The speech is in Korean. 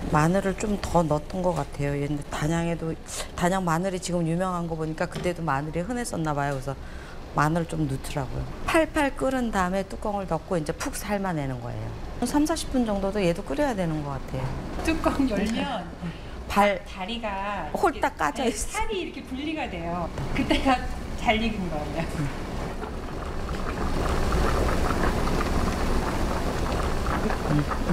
마늘을 좀 더 넣었던 것 같아요. 옛날 단양에도 단양 마늘이 지금 유명한 거 보니까 그때도 마늘이 흔했었나 봐요. 그래서 마늘을 좀 넣더라고요. 팔팔 끓은 다음에 뚜껑을 덮고 이제 푹 삶아내는 거예요. 3, 40분 정도도 얘도 끓여야 되는 것 같아요. 뚜껑 열면 다리가 홀딱 까져 네, 있어. 살이 이렇게 분리가 돼요. 그때가 잘 익은 거예요.